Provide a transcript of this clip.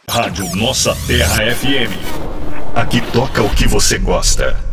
Rádio Nossa Terra FM. Aqui toca o que você gosta.